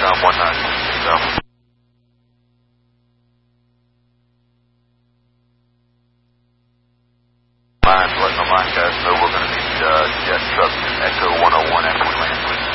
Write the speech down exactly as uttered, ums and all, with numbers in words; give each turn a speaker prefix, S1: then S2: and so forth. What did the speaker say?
S1: um, one nine six Alpha. Line, letting the line guys know we're going to need uh, jet truck Echo one oh one after we land, please.